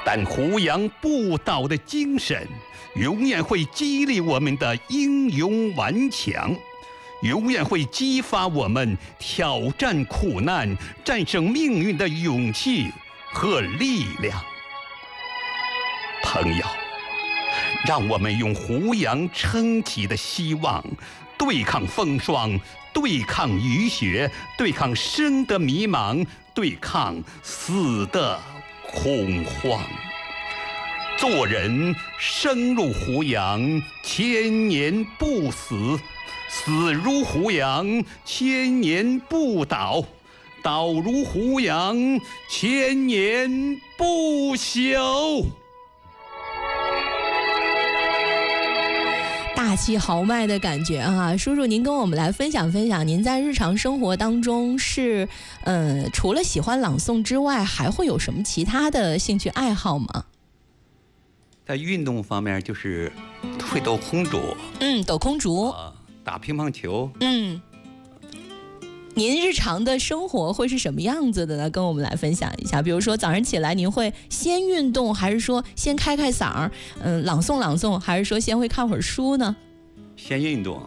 但胡杨不倒的精神永远会激励我们的英勇顽强，永远会激发我们挑战苦难、战胜命运的勇气和力量。朋友，让我们用胡杨撑起的希望，对抗风霜，对抗雨雪，对抗生的迷茫，对抗死的恐慌。做人生如胡杨，千年不死；死如胡杨，千年不倒；倒如胡杨，千年不朽。 大气豪迈的感觉啊！叔叔，您跟我们来分享分享，您在日常生活当中是，除了喜欢朗诵之外，还会有什么其他的兴趣爱好吗？ 在运动方面，就是会斗空竹， 斗空竹， 打乒乓球， 您日常的生活会是什么样子的呢？跟我们来分享一下。比如说早上起来，您会先运动，还是说先开嗓，朗诵朗诵，还是说先会看会儿书呢？ 先运动，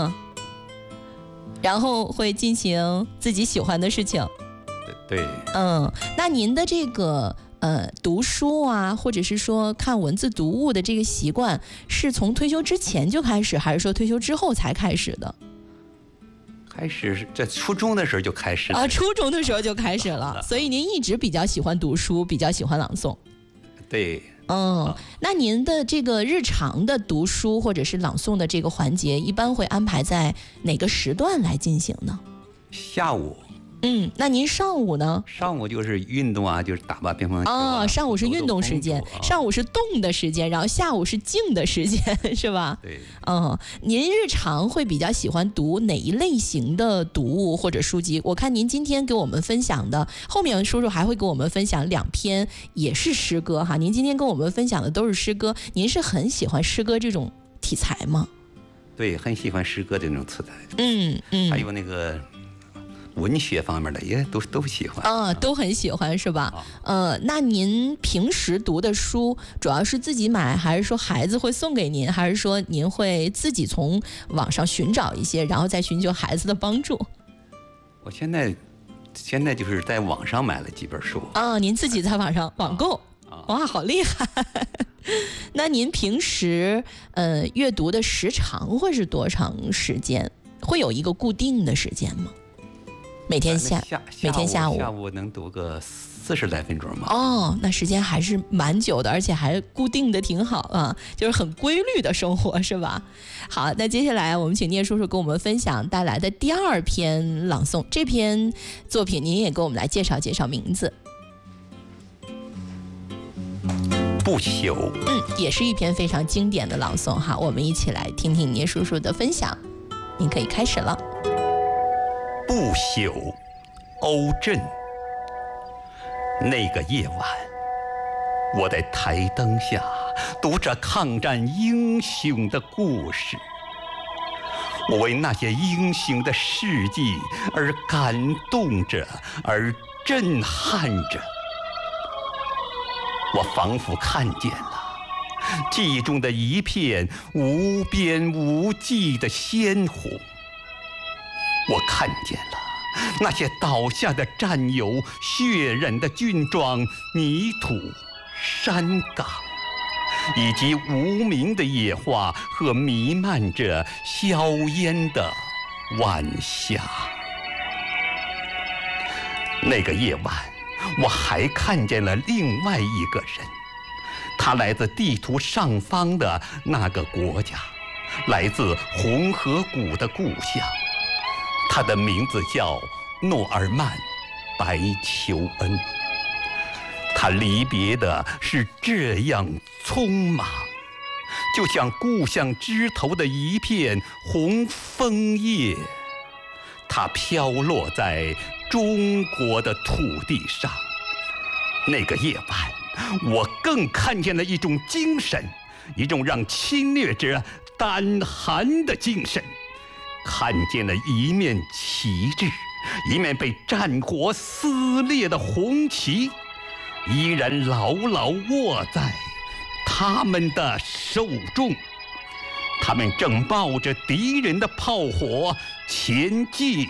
然后会进行自己喜欢的事情。 对， 那您的这个读书啊，或者是说看文字读物的这个习惯，是从退休之前就开始，还是说退休之后才开始的？ 开始在初中的时候就开始了初中的时候就开始了，所以您一直比较喜欢读书，比较喜欢朗诵。 对， 那您的这个日常的读书或者是朗诵的这个环节，一般会安排在哪个时段来进行呢？ 下午。 那您上午呢？ 上午就是运动啊，就是打乒乓球上午是运动时间，上午是动的时间，然后下午是静的时间，是吧？ 对。 您日常会比较喜欢读哪一类型的读物或者书籍？我看您今天给我们分享的，后面叔叔还会给我们分享2篇也是诗歌哈。您今天跟我们分享的都是诗歌，您是很喜欢诗歌这种题材吗？ 对，很喜欢诗歌这种题材。还有那个文学方面的也都喜欢都很喜欢是吧？那您平时读的书主要是自己买，还是说孩子会送给您，还是说您会自己从网上寻找一些，然后再寻求孩子的帮助？ 我现在就是在网上买了几本书您自己在网上网购哇，好厉害！那您平时阅读的时长会是多长时间？会有一个固定的时间吗？每天下午能读个40来分钟嘛。 那时间还是蛮久的，而且还固定的挺好啊，就是很规律的生活，是吧？好，那接下来我们请聂叔叔跟我们分享带来的第2篇朗诵，这篇作品您也给我们来介绍介绍名字。 不朽， 也是一篇非常经典的朗诵哈，我们一起来听听聂叔叔的分享，您可以开始了。 不朽，欧震。那个夜晚，我在台灯下读着抗战英雄的故事，我为那些英雄的事迹而感动着，而震撼着。我仿佛看见了记忆中的一片无边无际的鲜红，我看见了那些倒下的战友血染的军装、泥土、山岗，以及无名的野花和弥漫着硝烟的晚霞。那个夜晚，我还看见了另外一个人，他来自地图上方的那个国家，来自红河谷的故乡。他的名字叫诺尔曼·白求恩。他离别的是这样匆忙，就像故乡枝头的一片红枫叶，它飘落在中国的土地上。那个夜晚，我更看见了一种精神，一种让侵略者胆寒的精神，看见了一面旗帜，一面被战火撕裂的红旗， 依然牢牢握在他们的手中。他们正冒着敌人的炮火前进。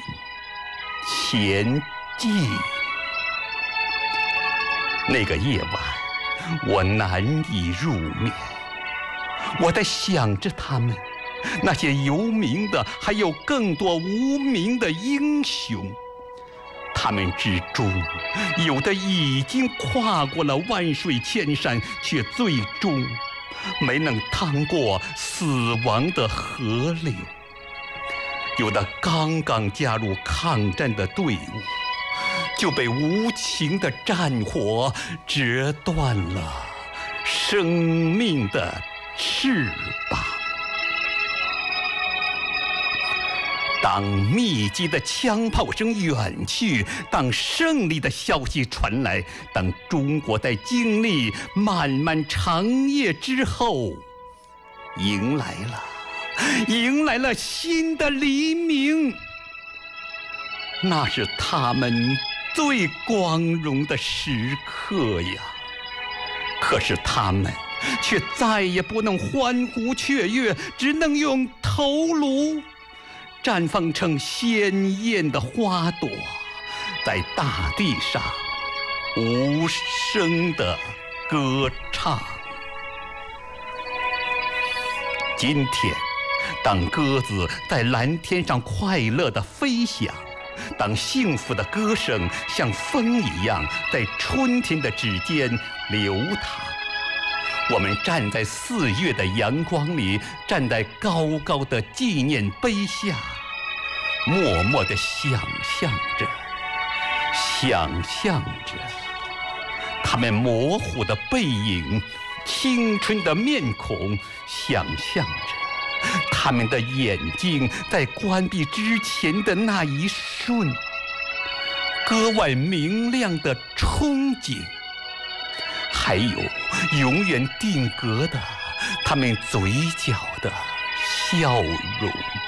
那个夜晚，我难以入眠。我在想着他们，那些有名的，还有更多无名的英雄。他们之中，有的已经跨过了万水千山，却最终没能趟过死亡的河流；有的刚刚加入抗战的队伍，就被无情的战火折断了生命的翅膀。当密集的枪炮声远去，当胜利的消息传来，当中国在经历漫漫长夜之后，迎来了新的黎明，那是他们最光荣的时刻呀。可是他们却再也不能欢呼雀跃，只能用头颅绽放成鲜艳的花朵，在大地上无声地歌唱。今天，当鸽子在蓝天上快乐地飞翔，当幸福的歌声像风一样在春天的指尖流淌，我们站在4月的阳光里，站在高高的纪念碑下，默默地想象着他们模糊的背影，青春的面孔，想象着他们的眼睛在关闭之前的那一瞬格外明亮的憧憬，还有永远定格的他们嘴角的笑容。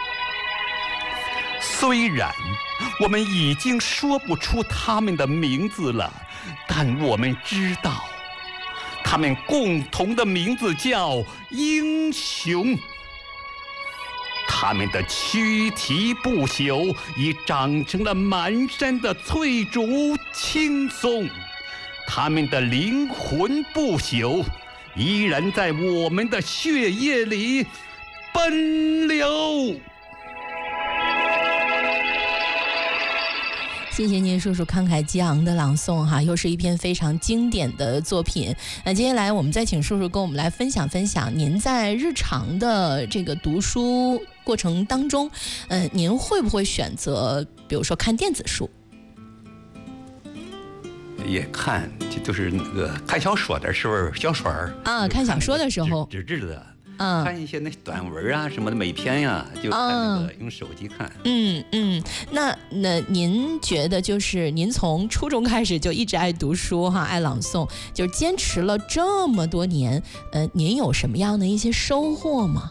虽然我们已经说不出他们的名字了，但我们知道他们共同的名字叫英雄。他们的躯体不朽已长成了满山的翠竹青松，他们的灵魂不朽依然在我们的血液里奔流。 谢谢您叔叔慷慨激昂的朗诵哈，又是一篇非常经典的作品。那接下来我们再请叔叔跟我们来分享您在日常的这个读书过程当中，您会不会选择比如说看电子书？ 也看，就是那个看小说的时候，小说啊，看小说的时候， 纸质的。看一些那短文啊什么的美篇呀，就看那个用手机看。 那您觉得就是您从初中开始就一直爱读书哈，爱朗诵，就是坚持了这么多年，您有什么样的一些收获吗？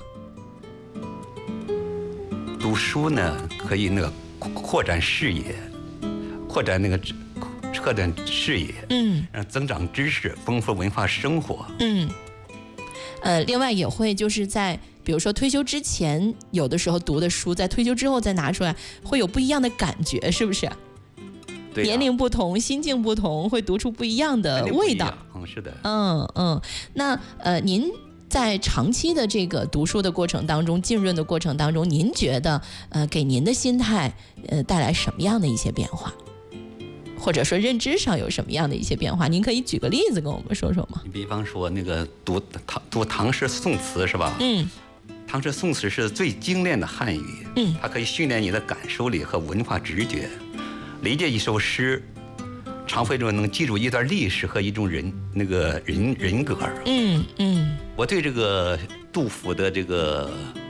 读书呢，可以那个扩展视野，扩展视野，让增长知识，丰富文化生活。 另外也会就是在比如说退休之前有的时候读的书，在退休之后再拿出来，会有不一样的感觉，是不是？对，年龄不同，心境不同，会读出不一样的味道。 是的。 那您在长期的这个读书的过程当中，浸润的过程当中，您觉得给您的心态带来什么样的一些变化？或者说认知上有什么样的一些变化？您可以举个例子跟我们说说吗？ 你比方说那个读唐诗宋词是吧？唐诗宋词是最精炼的汉语，它可以训练你的感受力和文化直觉。理解一首诗，常会能记住一段历史和一种人格。我对这个杜甫的这个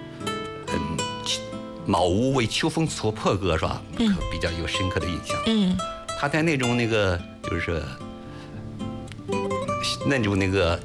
茅屋为秋风所破歌是吧？比较有深刻的印象。他在那种就是那种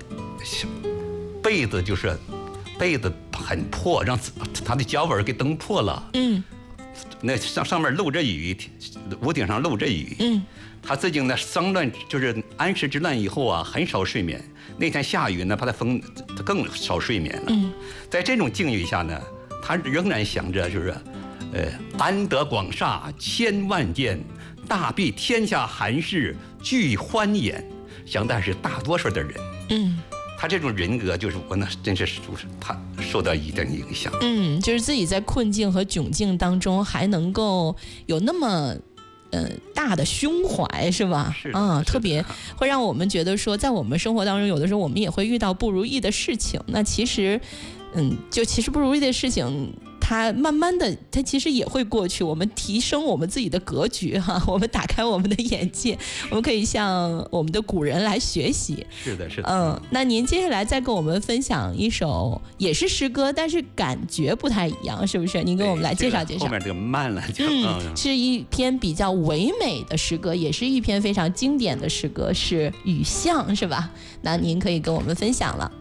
被子很破，让他的脚腕给蹬破了。 那上面露着雨，屋顶上露着雨。他自己呢丧乱，就是安史之乱以后啊，很少睡眠。那天下雨呢，怕他更少睡眠了。在这种境遇下呢，他仍然想着就是，安得广厦千万间，大庇天下寒士俱欢颜。想的是大多数的人。他这种人格就是我那真是他受到一定影响。 就是自己在困境和窘境当中还能够有那么大的胸怀，是吧？特别会让我们觉得说，在我们生活当中，有的时候我们也会遇到不如意的事情。那其实不如意的事情，它慢慢的，它其实也会过去。我们提升我们自己的格局哈，我们打开我们的眼界，我们可以向我们的古人来学习。 是的。 那您接下来再跟我们分享一首也是诗歌，但是感觉不太一样，是不是？您给我们来介绍介绍。 后面这个慢了就。 是一篇比较唯美的诗歌，也是一篇非常经典的诗歌，是《雨巷》，是吧？那您可以跟我们分享了。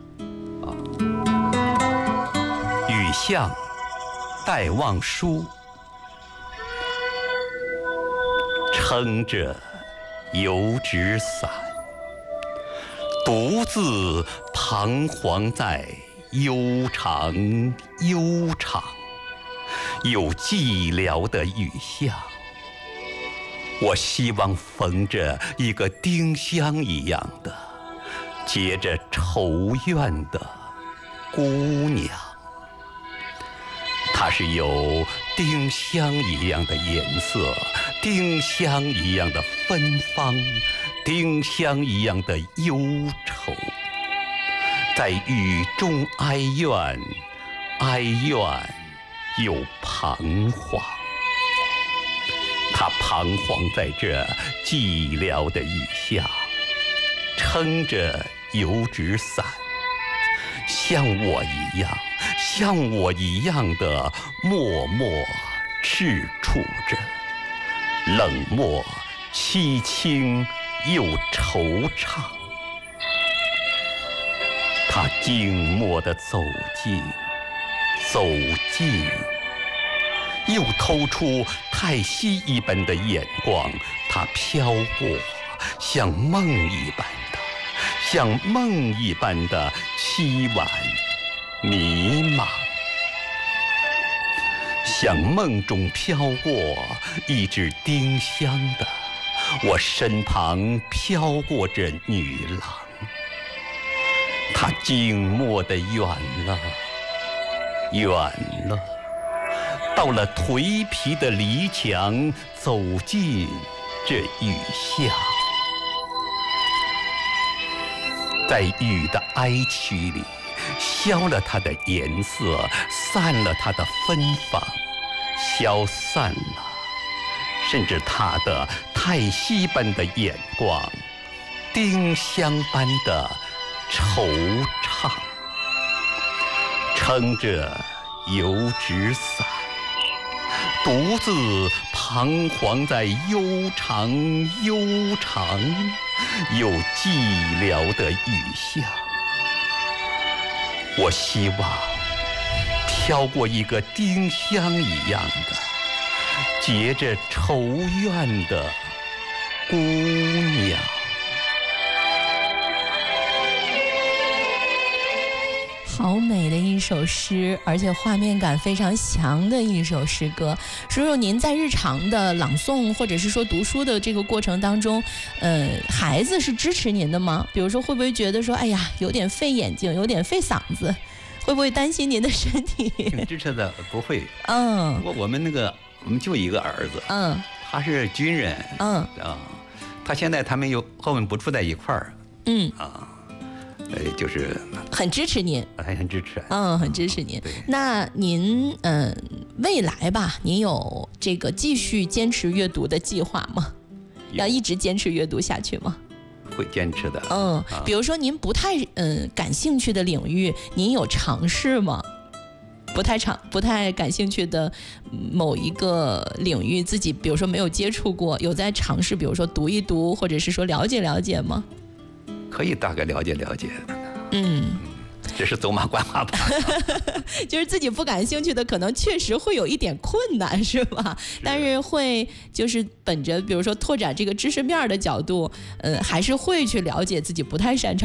雨巷。戴望舒，撑着油纸伞，独自彷徨在悠长悠长又寂寥的雨巷。我希望逢着一个丁香一样的结着愁怨的姑娘。它是有丁香一样的颜色，丁香一样的芬芳，丁香一样的忧愁，在雨中哀怨，哀怨又彷徨。它彷徨在这寂寥的雨巷，撑着油纸伞，像我一样的默默赤楚着，冷漠凄清又惆怅。他静默地走近，又透出太息一般的眼光。他飘过，像梦一般的凄婉迷茫，像梦中飘过一只丁香的，我身旁飘过这女郎。她静默地远了，到了颓皮的篱墙，走进这雨巷。在雨的哀曲里，消了它的颜色，散了它的芬芳，消散了甚至它的太息般的眼光，丁香般的惆怅。撑着油纸伞，独自彷徨在悠长又寂寥的雨巷。我希望飘过一个丁香一样的结着愁怨的姑娘。 好美的一首诗，而且画面感非常强的一首诗歌。叔叔，您在日常的朗诵或者是说读书的这个过程当中，孩子是支持您的吗？比如说会不会觉得说，哎呀，有点费眼睛，有点费嗓子，会不会担心您的身体？ 挺支持的，不会。我们就一个儿子，他是军人，他现在他们和我们不住在一块儿，就是很支持您， 很支持， 很支持您。那您未来吧，您有这个继续坚持阅读的计划吗？要一直坚持阅读下去吗？ 会坚持的。 比如说您不太感兴趣的领域，您有尝试吗？不太感兴趣的某一个领域，自己比如说没有接触过，有在尝试，比如说读一读，或者是说了解了解吗？ 可以大概了解了解。 这是走马观花吧。 就是自己不感兴趣的，可能确实会有一点困难，是吧？但是会就是本着比如说拓展这个知识面的角度，还是会去了解自己不太擅长